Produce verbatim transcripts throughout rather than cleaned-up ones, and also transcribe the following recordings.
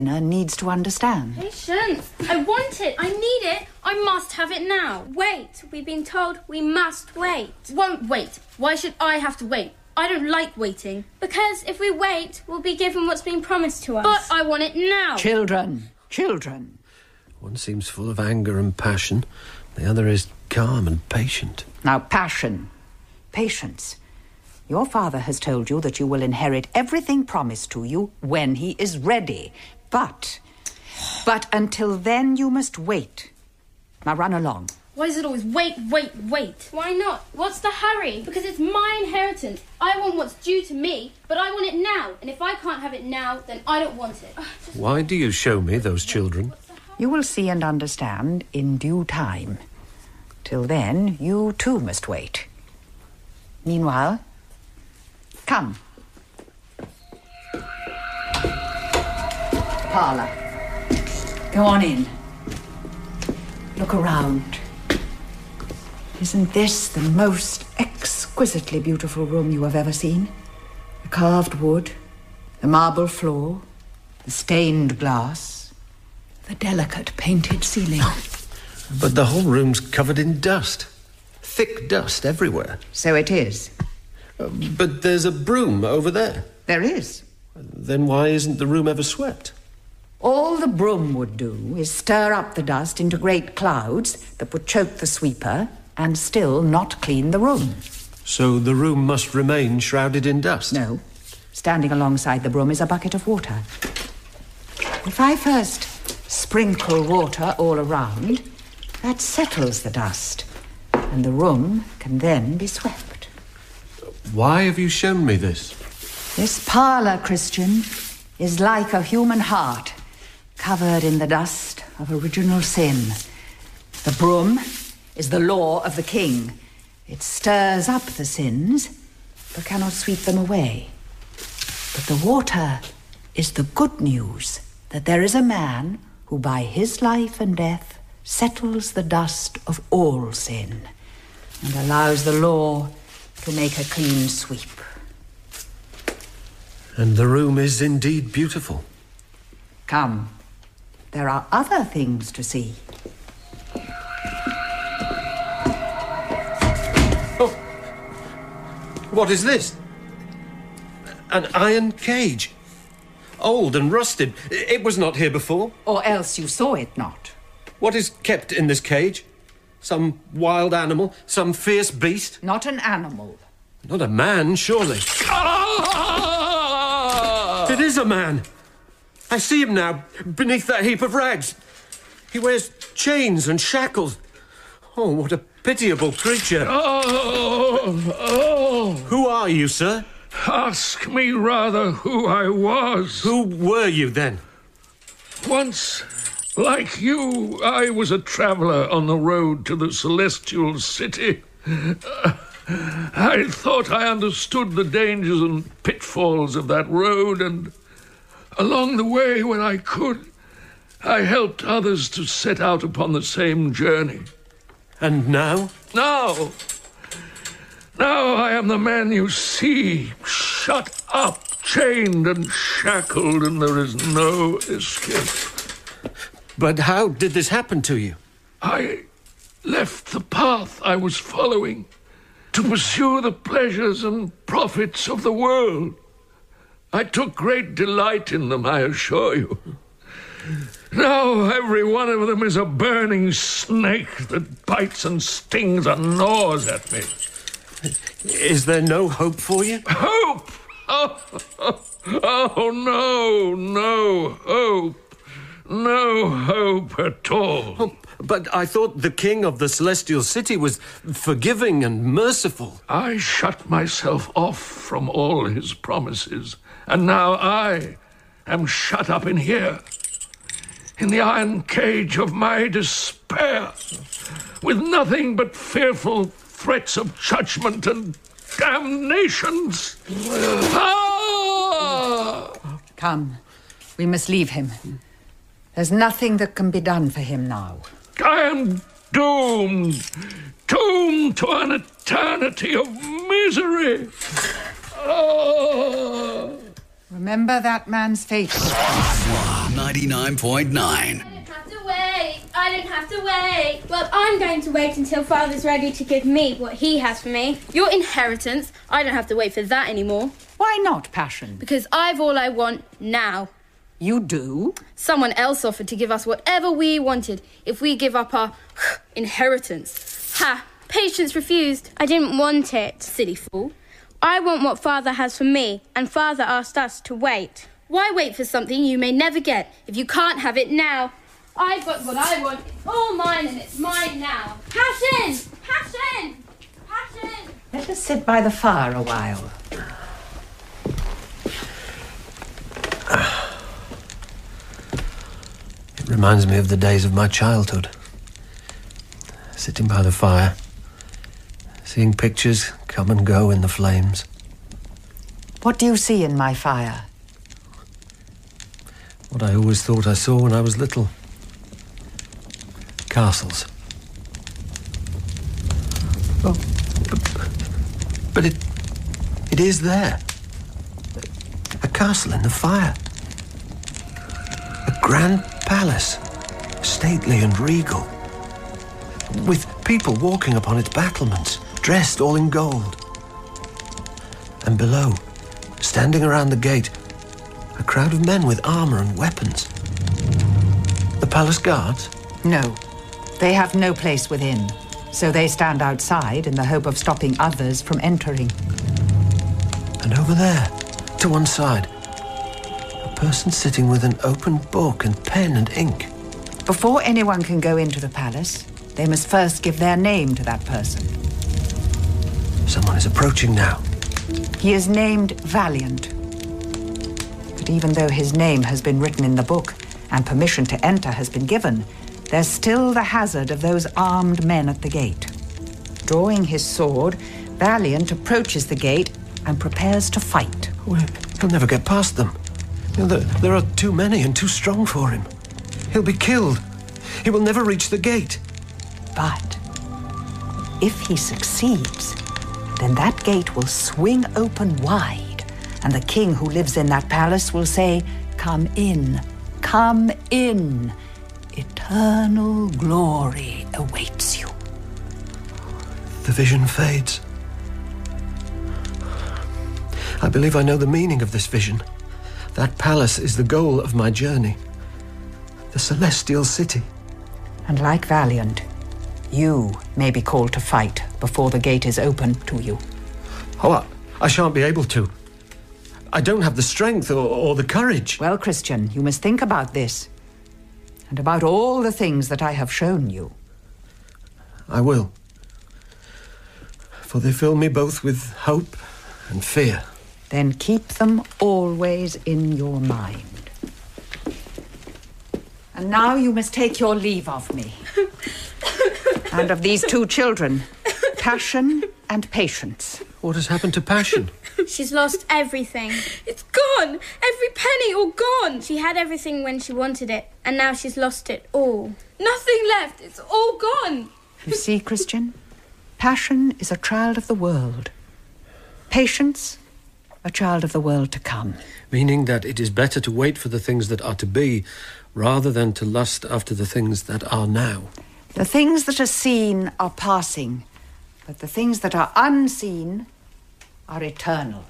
needs to understand. Patience! I want it! I need it! I must have it now! Wait! We've been told we must wait. Won't wait. Why should I have to wait? I don't like waiting. Because if we wait, we'll be given what's been promised to us. But I want it now! Children! Children! One seems full of anger and passion. The other is calm and patient. Now, passion. Patience. Your father has told you that you will inherit everything promised to you when he is ready. But, but until then you must wait. Now run along. Why is it always wait, wait, wait? Why not? What's the hurry? Because it's my inheritance. I want what's due to me, but I want it now. And if I can't have it now, then I don't want it. Why do you show me those children? You will see and understand in due time. Till then, you too must wait. Meanwhile, come. Parlour. Go on in. Look around. Isn't this the most exquisitely beautiful room you have ever seen? The carved wood, the marble floor, the stained glass, the delicate painted ceiling. But the whole room's covered in dust. Thick dust everywhere. So it is. Uh, but there's a broom over there. There is. Then why isn't the room ever swept? All the broom would do is stir up the dust into great clouds that would choke the sweeper and still not clean the room. So the room must remain shrouded in dust? No. Standing alongside the broom is a bucket of water. If I first sprinkle water all around, that settles the dust, and the room can then be swept. Why have you shown me this? This parlour, Christian, is like a human heart, covered in the dust of original sin. The broom is the law of the king. It stirs up the sins, but cannot sweep them away. But the water is the good news that there is a man who by his life and death settles the dust of all sin and allows the law to make a clean sweep. And the room is indeed beautiful. Come. There are other things to see. Oh! What is this? An iron cage. Old and rusted. It was not here before. Or else you saw it not. What is kept in this cage? Some wild animal? Some fierce beast? Not an animal. Not a man, surely. Ah! It is a man. I see him now, beneath that heap of rags. He wears chains and shackles. Oh, what a pitiable creature. Oh, oh. Who are you, sir? Ask me rather who I was. Who were you, then? Once, like you, I was a traveller on the road to the Celestial City. Uh, I thought I understood the dangers and pitfalls of that road, and along the way, when I could, I helped others to set out upon the same journey. And now? Now, now I am the man you see, shut up, chained and shackled, and there is no escape. But how did this happen to you? I left the path I was following to pursue the pleasures and profits of the world. I took great delight in them, I assure you. Now every one of them is a burning snake that bites and stings and gnaws at me. Is there no hope for you? Hope? Oh, oh, oh no, no hope. No hope at all. Oh, but I thought the king of the Celestial City was forgiving and merciful. I shut myself off from all his promises, and now I am shut up in here, in the iron cage of my despair, with nothing but fearful threats of judgment and damnations. Ah! Come, we must leave him. There's nothing that can be done for him now. I am doomed, doomed to an eternity of misery. Oh. Remember that man's fate. ninety-nine point nine. I don't have to wait. I don't have to wait. Well, I'm going to wait until Father's ready to give me what he has for me. Your inheritance, I don't have to wait for that anymore. Why not, Passion? Because I've all I want now. You do? Someone else offered to give us whatever we wanted if we give up our inheritance. Ha! Patience refused. I didn't want it. Silly fool. I want what Father has for me, and Father asked us to wait. Why wait for something you may never get if you can't have it now? I've got what I want. It's all mine and it's mine now. Passion! Passion! Passion! Let us sit by the fire a while. It reminds me of the days of my childhood. Sitting by the fire, seeing pictures come and go in the flames. What do you see in my fire? What I always thought I saw when I was little. Castles. Oh, but, but it, it is there. A castle in the fire. A grand palace, stately and regal, with people walking upon its battlements, dressed all in gold. And below, standing around the gate, a crowd of men with armor and weapons. The palace guards? No, they have no place within, so they stand outside in the hope of stopping others from entering. And over there, to one side, a person sitting with an open book and pen and ink. Before anyone can go into the palace, they must first give their name to that person. Someone is approaching now. He is named Valiant. But even though his name has been written in the book and permission to enter has been given, there's still the hazard of those armed men at the gate. Drawing his sword, Valiant approaches the gate and prepares to fight. Well, he'll never get past them. You know, there, there are too many and too strong for him. He'll be killed. He will never reach the gate. But if he succeeds, then that gate will swing open wide, and the king who lives in that palace will say, "Come in, come in. Eternal glory awaits you." The vision fades. I believe I know the meaning of this vision. That palace is the goal of my journey. The celestial city. And like Valiant, you may be called to fight before the gate is open to you. Oh, I, I shan't be able to. I don't have the strength or, or the courage. Well, Christian, you must think about this. And about all the things that I have shown you. I will. For they fill me both with hope and fear. Then keep them always in your mind. And now you must take your leave of me. And of these two children, Passion and Patience. What has happened to Passion? She's lost everything. It's gone! Every penny all gone! She had everything when she wanted it, and now she's lost it all. Nothing left! It's all gone! You see, Christian? Passion is a child of the world. Patience, a child of the world to come. Meaning that it is better to wait for the things that are to be, rather than to lust after the things that are now. The things that are seen are passing, but the things that are unseen are eternal.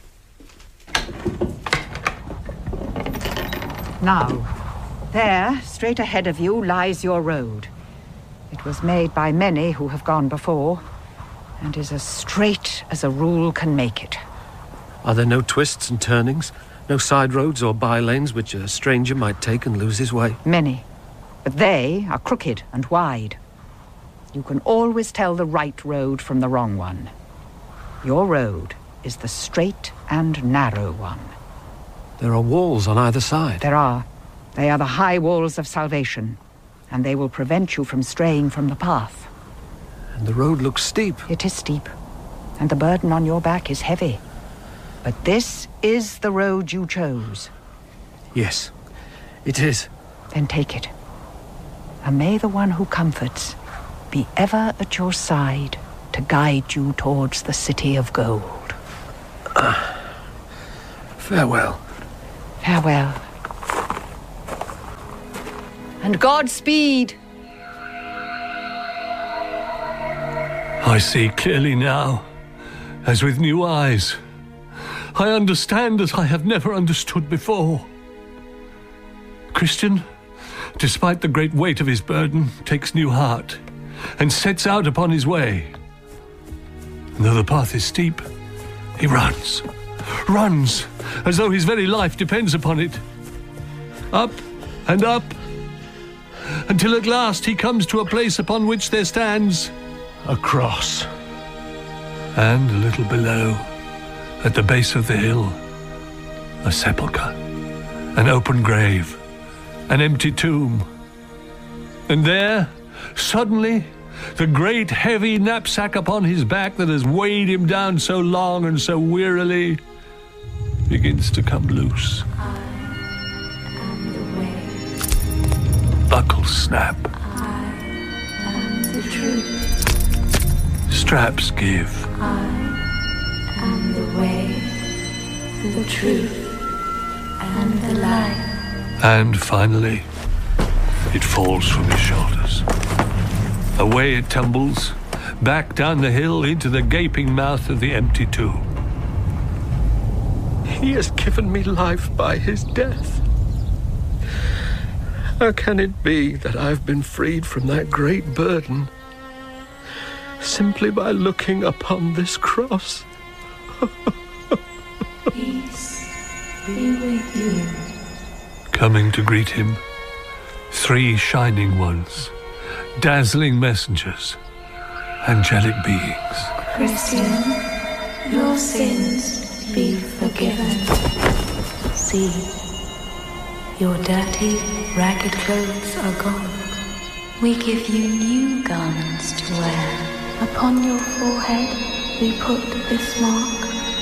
Now, there, straight ahead of you, lies your road. It was made by many who have gone before, and is as straight as a rule can make it. Are there no twists and turnings? No side roads or by-lanes which a stranger might take and lose his way? Many, but they are crooked and wide. You can always tell the right road from the wrong one. Your road is the straight and narrow one. There are walls on either side. There are. They are the high walls of salvation, and they will prevent you from straying from the path. And the road looks steep. It is steep, and the burden on your back is heavy. But this is the road you chose. Yes, it is. Then take it. And may the one who comforts be ever at your side to guide you towards the city of gold. Uh, farewell. Farewell. And Godspeed. I see clearly now, as with new eyes. I understand as I have never understood before. Christian, despite the great weight of his burden, takes new heart and sets out upon his way. And though the path is steep, he runs, runs, as though his very life depends upon it. Up and up, until at last he comes to a place upon which there stands a cross. And a little below, at the base of the hill, a sepulchre, an open grave, an empty tomb. And there, suddenly, the great heavy knapsack upon his back that has weighed him down so long and so wearily begins to come loose. I am the way. Buckles snap. I am the truth. Straps give. I am the way, the truth, and the life. And finally, it falls from his shoulders. Away it tumbles, back down the hill into the gaping mouth of the empty tomb. He has given me life by his death. How can it be that I've been freed from that great burden simply by looking upon this cross? Peace be with you. Coming to greet him, three shining ones, dazzling messengers, angelic beings. Christian, your sins be forgiven. See, your dirty, ragged clothes are gone. We give you new garments to wear. Upon your forehead we put this mark.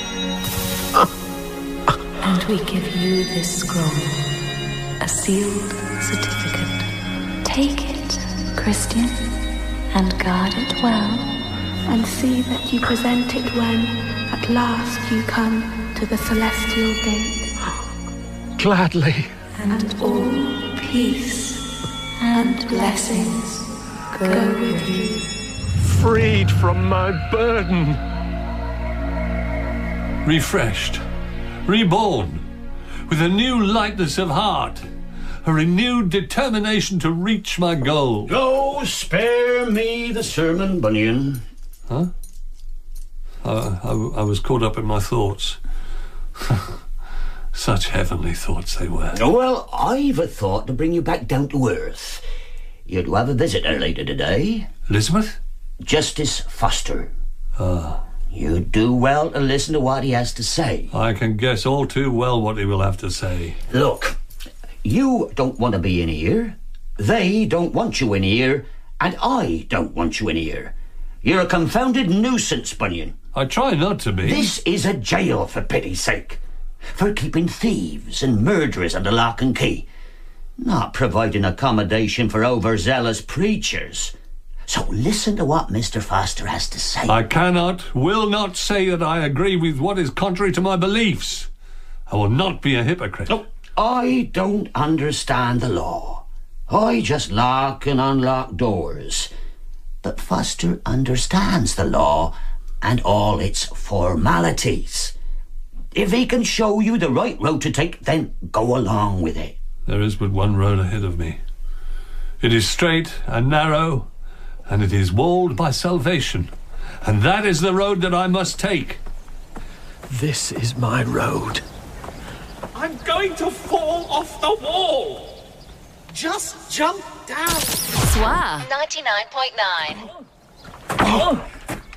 And we give you this scroll, a sealed certificate. Take it, Christian, and guard it well. And see that you present it when, at last, you come to the celestial gate. Gladly. And all peace and blessings go with you. Freed from my burden. Refreshed, reborn, with a new lightness of heart, a renewed determination to reach my goal. Oh, spare me the sermon, Bunyan. Huh? Uh, I, I was caught up in my thoughts. Such heavenly thoughts they were. Well, I've a thought to bring you back down to earth. You're to have a visitor later today. Elizabeth? Justice Foster. Ah. You do well to listen to what he has to say. I can guess all too well what he will have to say. Look, you don't want to be in here. They don't want you in here. And I don't want you in here. You're a confounded nuisance, Bunyan. I try not to be. This is a jail, for pity's sake. For keeping thieves and murderers under lock and key. Not providing accommodation for overzealous preachers. So listen to what Mister Foster has to say. I cannot, will not say that I agree with what is contrary to my beliefs. I will not be a hypocrite. No, I don't understand the law. I just lock and unlock doors. But Foster understands the law and all its formalities. If he can show you the right road to take, then go along with it. There is but one road ahead of me. It is straight and narrow, and it is walled by salvation. And that is the road that I must take. This is my road. I'm going to fall off the wall. Just jump down. Soir ninety-nine point nine. Oh,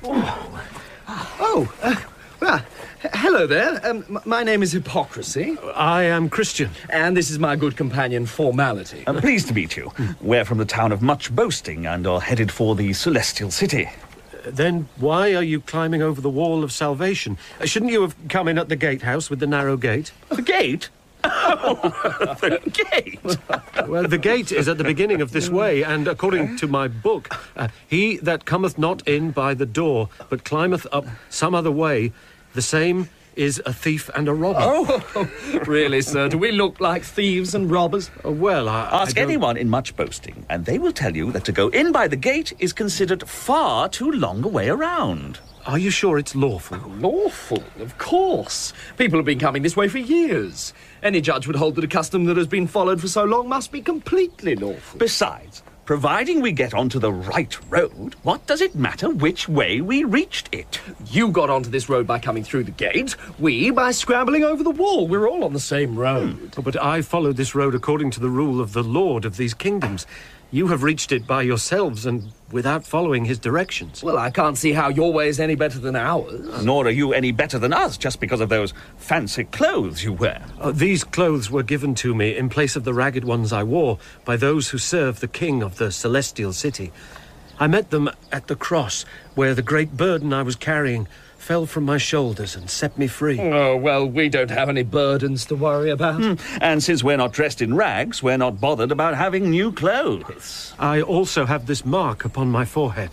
oh uh, well, hello there. Um, m- my name is Hypocrisy. I am Christian. And this is my good companion, Formality. I'm pleased to meet you. We're from the town of much boasting and are headed for the Celestial City. Uh, then why are you climbing over the wall of salvation? Uh, shouldn't you have come in at the gatehouse with the narrow gate? The gate? Oh, the gate! Well, the gate is at the beginning of this way, and according to my book, uh, he that cometh not in by the door, but climbeth up some other way, the same is a thief and a robber. Oh, really, sir? Do we look like thieves and robbers? Uh, well, I... Ask I anyone in Much Boasting, and they will tell you that to go in by the gate is considered far too long a way around. Are you sure it's lawful? Lawful, of course. People have been coming this way for years. Any judge would hold that a custom that has been followed for so long must be completely lawful. Besides, providing we get onto the right road, what does it matter which way we reached it? You got onto this road by coming through the gate, we by scrambling over the wall. We're all on the same road. Oh, but I followed this road according to the rule of the Lord of these kingdoms. You have reached it by yourselves and without following his directions. Well, I can't see how your way is any better than ours. Nor are you any better than us just because of those fancy clothes you wear. Uh, these clothes were given to me in place of the ragged ones I wore by those who serve the king of the celestial city. I met them at the cross, where the great burden I was carrying fell from my shoulders and set me free. Oh, well, we don't have any burdens to worry about. Hmm. And since we're not dressed in rags, we're not bothered about having new clothes. I also have this mark upon my forehead.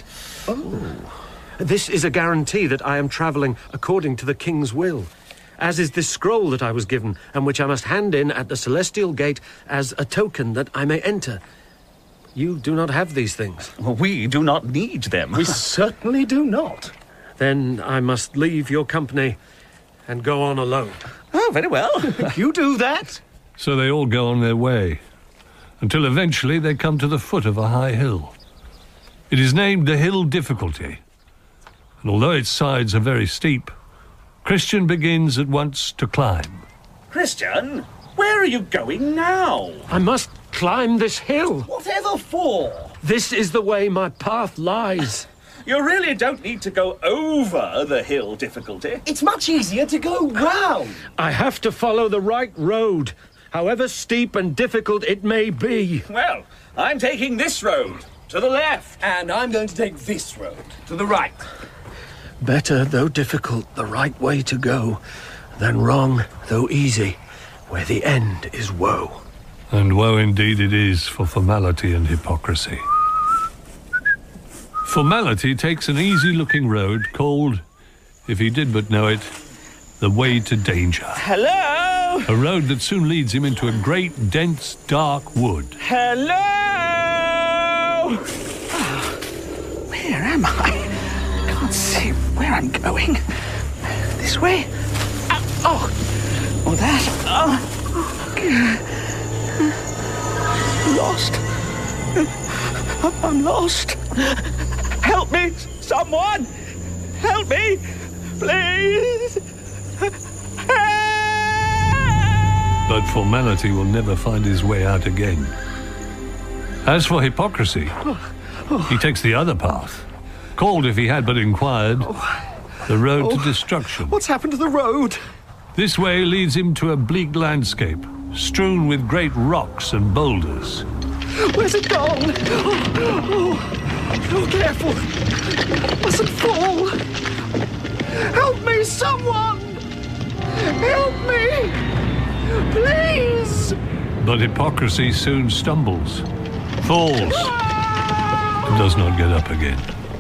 Oh. This is a guarantee that I am travelling according to the king's will, as is this scroll that I was given, and which I must hand in at the celestial gate as a token that I may enter. You do not have these things. Well, we do not need them. We certainly do not. Then I must leave your company and go on alone. Oh, very well. You do that. So they all go on their way, until eventually they come to the foot of a high hill. It is named the Hill Difficulty, and although its sides are very steep, Christian begins at once to climb. Christian, where are you going now? I must climb this hill. Whatever for? This is the way my path lies. You really don't need to go over the hill difficulty. It's much easier to go round. I have to follow the right road, however steep and difficult it may be. Well, I'm taking this road, to the left. And I'm going to take this road, to the right. Better, though difficult, the right way to go, than wrong, though easy, where the end is woe. And woe indeed it is for formality and hypocrisy. Formality takes an easy-looking road called, if he did but know it, the way to danger. Hello? A road that soon leads him into a great, dense, dark wood. Hello? Where am I? I can't see where I'm going. This way? Oh, oh, or that? Oh, lost. I'm lost. Help me, someone! Help me, please! But formality will never find his way out again. As for hypocrisy, he takes the other path, called, if he had but inquired, the road Oh. to destruction. What's happened to the road? This way leads him to a bleak landscape, strewn with great rocks and boulders. Where's it gone? Oh, oh, oh, careful. Mustn't fall. Help me, someone! Help me! Please! But hypocrisy soon stumbles, falls, and does not get up again.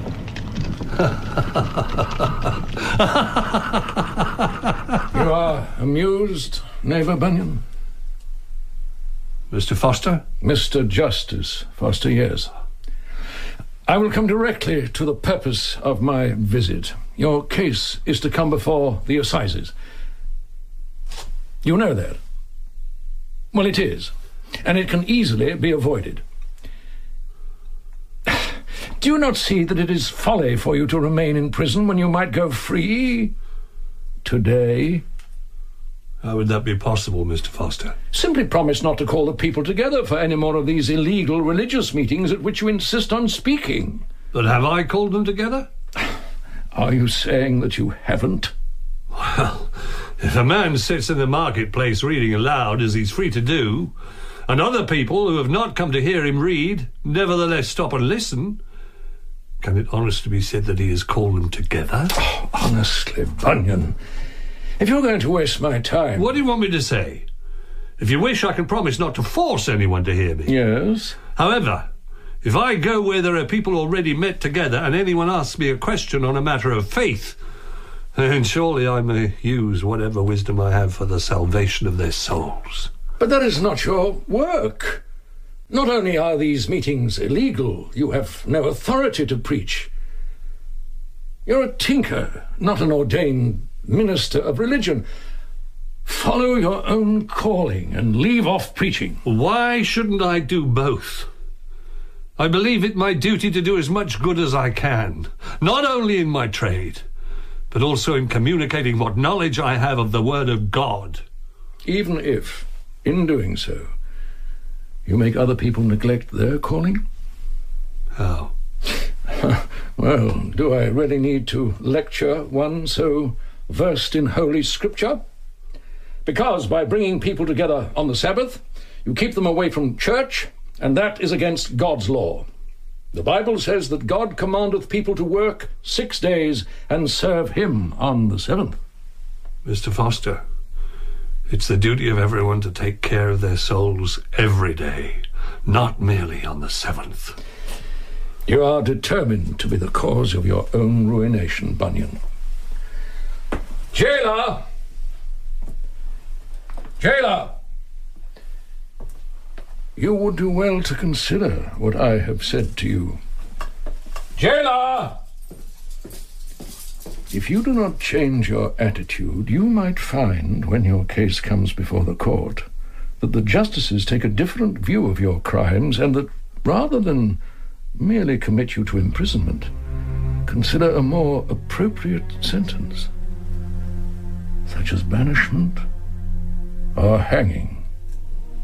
You are amused, neighbour Bunyan? Mister Foster? Mister Justice Foster, yes. I will come directly to the purpose of my visit. Your case is to come before the assizes. You know that? Well, it is, and it can easily be avoided. Do you not see that it is folly for you to remain in prison when you might go free today? How would that be possible, Mister Foster? Simply promise not to call the people together for any more of these illegal religious meetings at which you insist on speaking. But have I called them together? Are you saying that you haven't? Well, if a man sits in the marketplace reading aloud, as he's free to do, and other people who have not come to hear him read nevertheless stop and listen, can it honestly be said that he has called them together? Oh, honestly, Bunyan, if you're going to waste my time... What do you want me to say? If you wish, I can promise not to force anyone to hear me. Yes? However, if I go where there are people already met together and anyone asks me a question on a matter of faith, And surely I may use whatever wisdom I have for the salvation of their souls. But that is not your work. Not only are these meetings illegal, you have no authority to preach. You're a tinker, not an ordained minister of religion. Follow your own calling and leave off preaching. Why shouldn't I do both? I believe it my duty to do as much good as I can, not only in my trade, but also in communicating what knowledge I have of the Word of God. Even if, in doing so, you make other people neglect their calling? How? Well, do I really need to lecture one so versed in Holy Scripture? Because by bringing people together on the Sabbath, you keep them away from church, and that is against God's law. The Bible says that God commandeth people to work six days and serve him on the seventh. Mister Foster, it's the duty of everyone to take care of their souls every day, not merely on the seventh. You are determined to be the cause of your own ruination, Bunyan. Jailer! Jailer! You would do well to consider what I have said to you. Jailer! If you do not change your attitude, you might find, when your case comes before the court, that the justices take a different view of your crimes, and that, rather than merely commit you to imprisonment, consider a more appropriate sentence, such as banishment or hanging.